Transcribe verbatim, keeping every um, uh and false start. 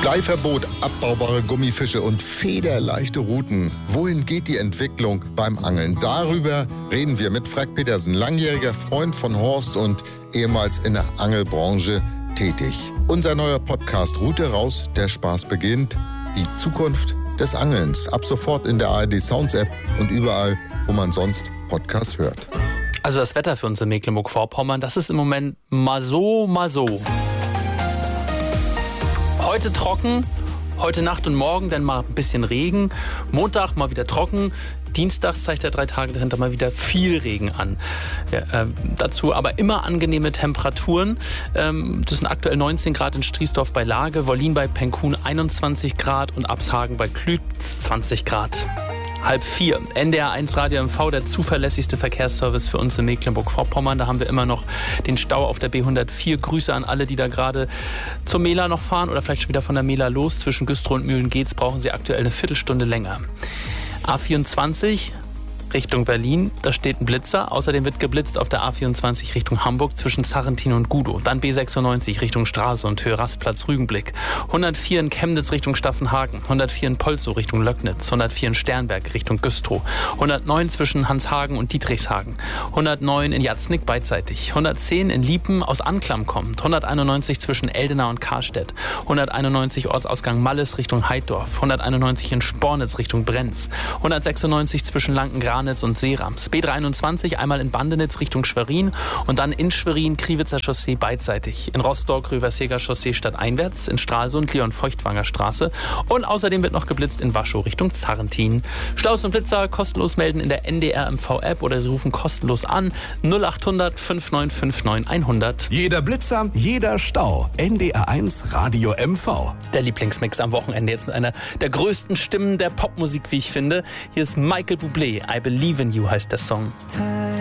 Bleiverbot, abbaubare Gummifische und federleichte Routen. Wohin geht die Entwicklung beim Angeln? Darüber reden wir mit Frank Petersen, langjähriger Freund von Horst und ehemals in der Angelbranche tätig. Unser neuer Podcast Route raus, der Spaß beginnt. Die Zukunft des Angelns. Ab sofort in der A R D Sounds App und überall, wo man sonst Podcasts hört. Also das Wetter für uns in Mecklenburg-Vorpommern, das ist im Moment mal so, mal so. Heute trocken, heute Nacht und morgen dann mal ein bisschen Regen. Montag mal wieder trocken. Dienstag zeigt der drei Tage dahinter mal wieder viel Regen an. Ja, äh, dazu aber immer angenehme Temperaturen. Ähm, das sind aktuell neunzehn Grad in Striesdorf bei Lage, Wollin bei Penkun einundzwanzig Grad und Abshagen bei Klütz zwanzig Grad. Halb vier. N D R eins Radio M V, der zuverlässigste Verkehrsservice für uns in Mecklenburg-Vorpommern. Da haben wir immer noch den Stau auf der B hundertvier. Grüße an alle, die da gerade zur Mehla noch fahren oder vielleicht schon wieder von der Mehla los. Zwischen Güstrow und Mühlen-Geetz brauchen Sie aktuell eine Viertelstunde länger. A vierundzwanzig Richtung Berlin, da steht ein Blitzer. Außerdem wird geblitzt auf der A vierundzwanzig Richtung Hamburg zwischen Sarrentin und Gudow. Dann B sechsundneunzig Richtung Straße und Höhe Rastplatz Rügenblick. hundertvier in Chemnitz Richtung Staffenhagen. hundertvier in Polzow Richtung Löcknitz. hundertvier in Sternberg Richtung Güstrow. hundertneun zwischen Hanshagen und Dietrichshagen. hundertneun in Jatznick beidseitig. hundertzehn in Liepen aus Anklam kommt. hunderteinundneunzig zwischen Eldena und Karstedt. hunderteinundneunzig Ortsausgang Malles Richtung Heiddorf. hunderteinundneunzig in Spornitz Richtung Brenz. hundertsechsundneunzig zwischen Lanken-Granitz und Seerams. B dreiundzwanzig einmal in Bandenitz Richtung Schwerin und dann in Schwerin Kriwitzer Chaussee beidseitig. In Rostock Röverseger Chaussee stadteinwärts, in Stralsund Leon-Feuchtwanger Straße und außerdem wird noch geblitzt in Waschow Richtung Zarrentin. Staus und Blitzer kostenlos melden in der N D R M V-App oder Sie rufen kostenlos an null acht hundert fünf neun fünf neun hundert. Jeder Blitzer, jeder Stau. N D R eins Radio M V. Der Lieblingsmix am Wochenende jetzt mit einer der größten Stimmen der Popmusik, wie ich finde. Hier ist Michael Bublé. I Believe in You heißt der Song.